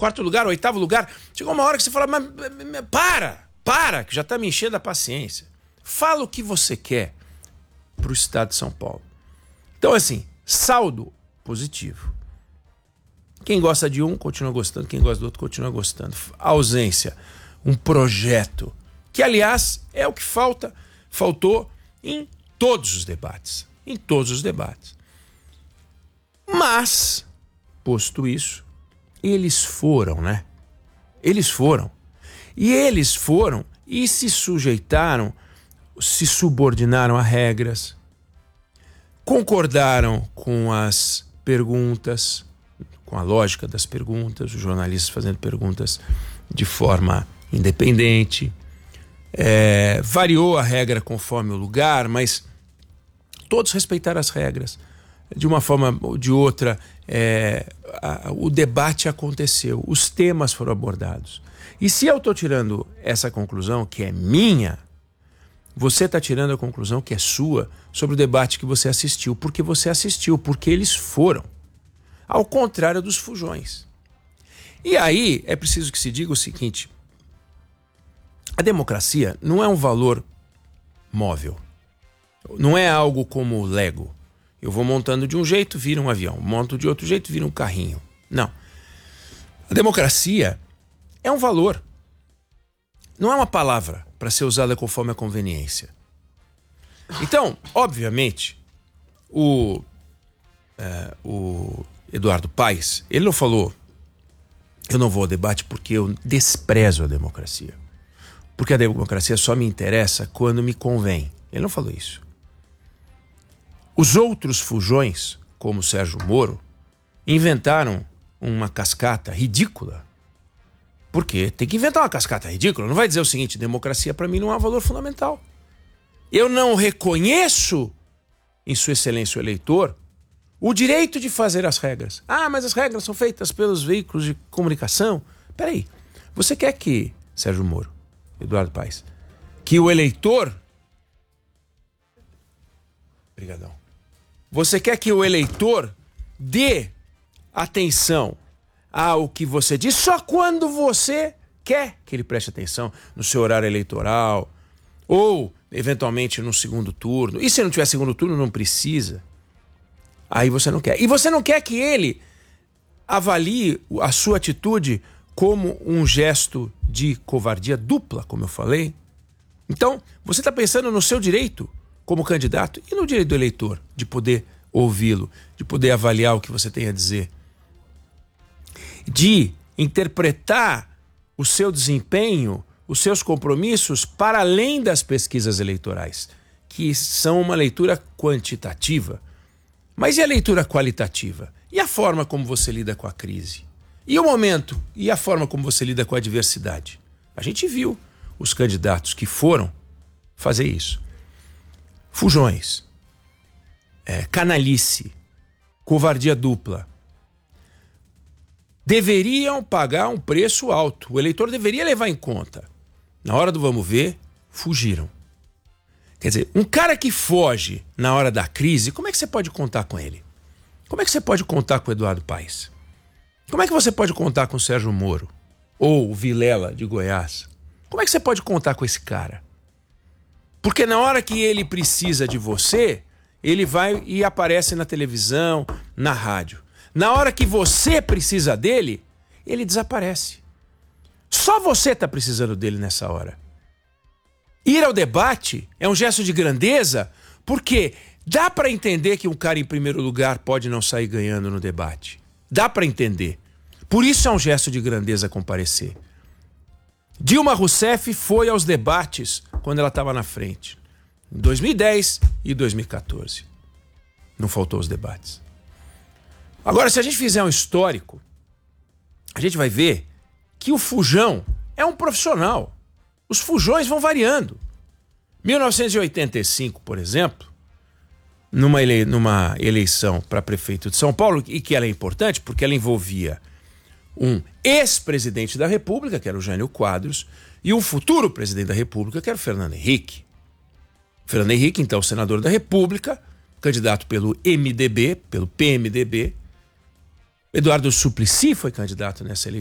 quarto lugar, oitavo lugar. Chegou uma hora que você fala, mas para, que já está me enchendo a paciência. Fala o que você quer para o estado de São Paulo. Então, assim, saldo positivo. Quem gosta de um, continua gostando. Quem gosta do outro, continua gostando. A ausência, um projeto, que, aliás, é o que faltou em todos os debates. Em todos os debates. Mas, posto isso, eles foram, né? Eles foram. E eles foram e se sujeitaram, se subordinaram a regras, concordaram com as perguntas, com a lógica das perguntas, os jornalistas fazendo perguntas de forma independente, variou a regra conforme o lugar, mas todos respeitaram as regras. De uma forma ou de outra, o debate aconteceu, os temas foram abordados. E se eu estou tirando essa conclusão, que é minha, você está tirando a conclusão que é sua sobre o debate que você assistiu. Porque você assistiu, porque eles foram. Ao contrário dos fujões. E aí é preciso que se diga o seguinte: a democracia não é um valor móvel. Não é algo como o Lego. Eu vou montando de um jeito, vira um avião. Monto de outro jeito, vira um carrinho. Não. A democracia é um valor. Não é uma palavra para ser usada conforme a conveniência. Então, obviamente, o Eduardo Paes, ele não falou, eu não vou ao debate porque eu desprezo a democracia. Porque a democracia só me interessa quando me convém. Ele não falou isso. Os outros fujões, como o Sérgio Moro, inventaram uma cascata ridícula. Porque tem que inventar uma cascata ridícula. Não vai dizer o seguinte: democracia para mim não é um valor fundamental. Eu não reconheço, em sua excelência o eleitor, o direito de fazer as regras. Ah, mas as regras são feitas pelos veículos de comunicação. Peraí, você quer que, Sérgio Moro, Eduardo Paes, que o eleitor... Obrigadão. Você quer que o eleitor dê atenção ao que você diz só quando você quer que ele preste atenção no seu horário eleitoral ou, eventualmente, no segundo turno. E se não tiver segundo turno, não precisa. Aí você não quer. E você não quer que ele avalie a sua atitude como um gesto de covardia dupla, como eu falei. Então, você está pensando no seu direito como candidato e no direito do eleitor de poder ouvi-lo, de poder avaliar o que você tem a dizer, de interpretar o seu desempenho, os seus compromissos para além das pesquisas eleitorais, que são uma leitura quantitativa. Mas e a leitura qualitativa? E a forma como você lida com a crise? E o momento? E a forma como você lida com a adversidade? A gente viu os candidatos que foram fazer isso. Fujões, canalice, covardia dupla, deveriam pagar um preço alto. O eleitor deveria levar em conta. Na hora do vamos ver, fugiram. Quer dizer, um cara que foge na hora da crise, como é que você pode contar com ele? Como é que você pode contar com o Eduardo Paes? Como é que você pode contar com o Sérgio Moro? Ou o Vilela, de Goiás? Como é que você pode contar com esse cara? Porque na hora que ele precisa de você, ele vai e aparece na televisão, na rádio. Na hora que você precisa dele, ele desaparece. Só você está precisando dele nessa hora. Ir ao debate é um gesto de grandeza, porque dá para entender que um cara em primeiro lugar pode não sair ganhando no debate. Dá para entender. Por isso é um gesto de grandeza comparecer. Dilma Rousseff foi aos debates quando ela estava na frente, em 2010 e 2014. Não faltou os debates. Agora, se a gente fizer um histórico, a gente vai ver que o fujão é um profissional. Os fujões vão variando. 1985, por exemplo, numa eleição para prefeito de São Paulo, e que ela é importante porque ela envolvia um ex-presidente da República, que era o Jânio Quadros, e um futuro presidente da República, que era o Fernando Henrique. Fernando Henrique, então, senador da República, candidato pelo MDB, pelo PMDB. Eduardo Suplicy foi candidato nessa eleição.